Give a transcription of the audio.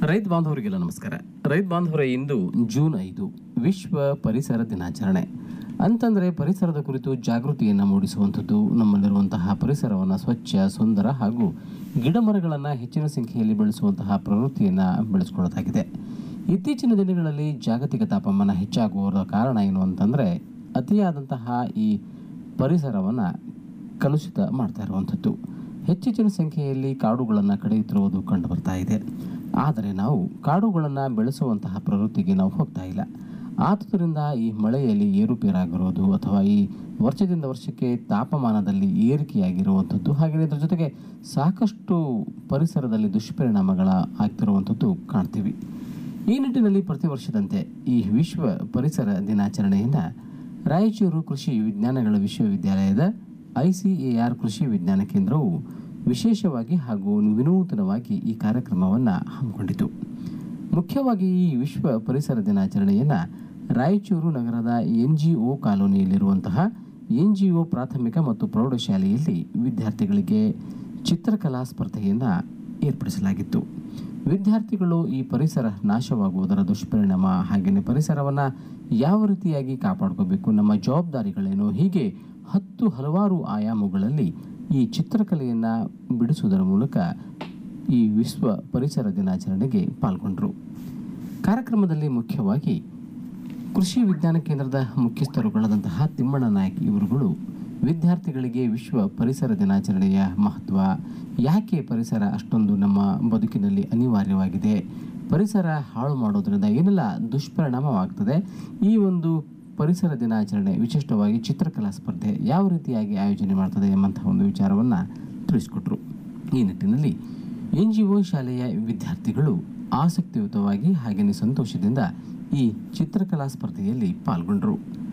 ರೈತ ಬಾಂಧವರಿಗೆಲ್ಲ ನಮಸ್ಕಾರ. ರೈತ ಬಾಂಧವರೇ, ಇಂದು ಜೂನ್ 5 ವಿಶ್ವ ಪರಿಸರ ದಿನಾಚರಣೆ. ಅಂತಂದರೆ ಪರಿಸರದ ಕುರಿತು ಜಾಗೃತಿಯನ್ನು ಮೂಡಿಸುವಂಥದ್ದು, ನಮ್ಮಲ್ಲಿರುವಂತಹ ಪರಿಸರವನ್ನು ಸ್ವಚ್ಛ, ಸುಂದರ ಹಾಗೂ ಗಿಡಮರಗಳನ್ನು ಹೆಚ್ಚಿನ ಸಂಖ್ಯೆಯಲ್ಲಿ ಬೆಳೆಸುವಂತಹ ಪ್ರವೃತ್ತಿಯನ್ನು ಬೆಳೆಸ್ಕೊಳ್ಳೋದಾಗಿದೆ. ಇತ್ತೀಚಿನ ದಿನಗಳಲ್ಲಿ ಜಾಗತಿಕ ತಾಪಮಾನ ಹೆಚ್ಚಾಗುವ ಕಾರಣ ಏನು ಅಂತಂದರೆ ಅತಿಯಾದಂತಹ ಈ ಪರಿಸರವನ್ನು ಕಲುಷಿತ ಮಾಡ್ತಾ ಇರುವಂಥದ್ದು. ಹೆಚ್ಚಿನ ಸಂಖ್ಯೆಯಲ್ಲಿ ಕಾಡುಗಳನ್ನು ಕಡಿಯುತ್ತಿರುವುದು ಕಂಡು ಬರ್ತಾ ಇದೆ. ಆದರೆ ನಾವು ಕಾಡುಗಳನ್ನು ಬೆಳೆಸುವಂತಹ ಪ್ರವೃತ್ತಿಗೆ ನಾವು ಹೋಗ್ತಾ ಇಲ್ಲ. ಆದುದರಿಂದ ಈ ಮಳೆಯಲ್ಲಿ ಏರುಪೇರಾಗಿರೋದು ಅಥವಾ ಈ ವರ್ಷದಿಂದ ವರ್ಷಕ್ಕೆ ತಾಪಮಾನದಲ್ಲಿ ಏರಿಕೆಯಾಗಿರುವಂಥದ್ದು, ಹಾಗೆಯೇ ಇದರ ಜೊತೆಗೆ ಸಾಕಷ್ಟು ಪರಿಸರದಲ್ಲಿ ದುಷ್ಪರಿಣಾಮಗಳ ಆಗ್ತಿರುವಂಥದ್ದು ಕಾಣ್ತೀವಿ. ಈ ನಿಟ್ಟಿನಲ್ಲಿ ಪ್ರತಿ ವರ್ಷದಂತೆ ಈ ವಿಶ್ವ ಪರಿಸರ ದಿನಾಚರಣೆಯನ್ನು ರಾಯಚೂರು ಕೃಷಿ ವಿಜ್ಞಾನಗಳ ವಿಶ್ವವಿದ್ಯಾಲಯದ ICAR ಕೃಷಿ ವಿಜ್ಞಾನ ಕೇಂದ್ರವು ವಿಶೇಷವಾಗಿ ಹಾಗೂ ವಿನೂತನವಾಗಿ ಈ ಕಾರ್ಯಕ್ರಮವನ್ನು ಹಮ್ಮಿಕೊಂಡಿತು. ಮುಖ್ಯವಾಗಿ ಈ ವಿಶ್ವ ಪರಿಸರ ದಿನಾಚರಣೆಯನ್ನು ರಾಯಚೂರು ನಗರದ NGO ಕಾಲೋನಿಯಲ್ಲಿರುವಂತಹ NGO ಪ್ರಾಥಮಿಕ ಮತ್ತು ಪ್ರೌಢಶಾಲೆಯಲ್ಲಿ ವಿದ್ಯಾರ್ಥಿಗಳಿಗೆ ಚಿತ್ರಕಲಾ ಸ್ಪರ್ಧೆಯನ್ನು ಏರ್ಪಡಿಸಲಾಗಿತ್ತು. ವಿದ್ಯಾರ್ಥಿಗಳು ಈ ಪರಿಸರ ನಾಶವಾಗುವುದರ ದುಷ್ಪರಿಣಾಮ, ಹಾಗೆಯೇ ಪರಿಸರವನ್ನು ಯಾವ ರೀತಿಯಾಗಿ ಕಾಪಾಡ್ಕೋಬೇಕು, ನಮ್ಮ ಜವಾಬ್ದಾರಿಗಳೇನು, ಹೀಗೆ ಹಲವಾರು ಆಯಾಮಗಳಲ್ಲಿ ಈ ಚಿತ್ರಕಲೆಯನ್ನು ಬಿಡಿಸುವುದರ ಮೂಲಕ ಈ ವಿಶ್ವ ಪರಿಸರ ದಿನಾಚರಣೆಗೆ ಪಾಲ್ಗೊಂಡರು. ಕಾರ್ಯಕ್ರಮದಲ್ಲಿ ಮುಖ್ಯವಾಗಿ ಕೃಷಿ ವಿಜ್ಞಾನ ಕೇಂದ್ರದ ಮುಖ್ಯಸ್ಥರುಗಳಾದಂತಹ ತಿಮ್ಮಣ್ಣ ನಾಯಕ್ ಇವರುಗಳು ವಿದ್ಯಾರ್ಥಿಗಳಿಗೆ ವಿಶ್ವ ಪರಿಸರ ದಿನಾಚರಣೆಯ ಮಹತ್ವ, ಯಾಕೆ ಪರಿಸರ ಅಷ್ಟೊಂದು ನಮ್ಮ ಬದುಕಿನಲ್ಲಿ ಅನಿವಾರ್ಯವಾಗಿದೆ, ಪರಿಸರ ಹಾಳು ಮಾಡೋದ್ರಿಂದ ಏನೆಲ್ಲ ದುಷ್ಪರಿಣಾಮವಾಗ್ತದೆ, ಈ ಒಂದು ಪರಿಸರ ದಿನಾಚರಣೆ ವಿಶಿಷ್ಟವಾಗಿ ಚಿತ್ರಕಲಾ ಸ್ಪರ್ಧೆ ಯಾವ ರೀತಿಯಾಗಿ ಆಯೋಜನೆ ಮಾಡ್ತದೆ ಎಂಬಂತಹ ಒಂದು ವಿಚಾರವನ್ನು ತಿಳಿಸಿಕೊಟ್ರು. ಈ ನಿಟ್ಟಿನಲ್ಲಿ NGO ಶಾಲೆಯ ವಿದ್ಯಾರ್ಥಿಗಳು ಆಸಕ್ತಿಯುತವಾಗಿ ಹಾಗೆಯೇ ಸಂತೋಷದಿಂದ ಈ ಚಿತ್ರಕಲಾ ಸ್ಪರ್ಧೆಯಲ್ಲಿ ಪಾಲ್ಗೊಂಡರು.